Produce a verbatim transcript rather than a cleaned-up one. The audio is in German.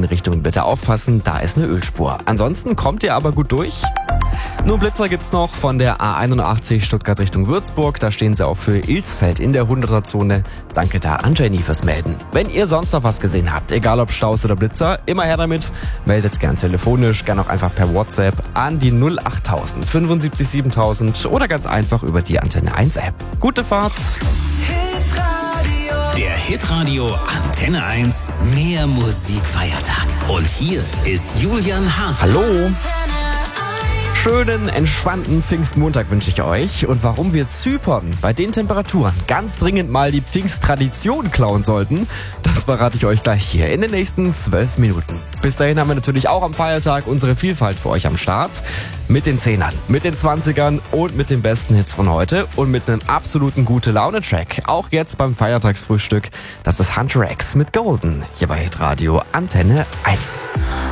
beiden Richtungen bitte aufpassen, da ist eine Ölspur. Ansonsten kommt ihr aber gut durch. Nur Blitzer gibt's noch von der A einundachtzig Stuttgart Richtung Würzburg. Da stehen sie auch für Ilsfeld in der hunderter-Zone. Danke da an Jenny fürs Melden. Wenn ihr sonst noch was gesehen habt, egal ob Staus oder Blitzer, immer her damit. Meldet gern telefonisch, gern auch einfach per WhatsApp an die null achttausend fünfundsiebzig siebentausend oder ganz einfach über die Antenne eins App. Gute Fahrt! Der Hitradio Antenne eins Mehr Musikfeiertag. Und hier ist Julian Hase. Hallo! Schönen, entspannten Pfingstmontag wünsche ich euch. Und warum wir Zypern bei den Temperaturen ganz dringend mal die Pfingsttradition klauen sollten, das verrate ich euch gleich hier in den nächsten zwölf Minuten. Bis dahin haben wir natürlich auch am Feiertag unsere Vielfalt für euch am Start. Mit den Zehnern, mit den Zwanzigern und mit den besten Hits von heute und mit einem absoluten Gute-Laune-Track. Auch jetzt beim Feiertagsfrühstück. Das ist Hunter X mit Golden hier bei Hitradio Antenne eins.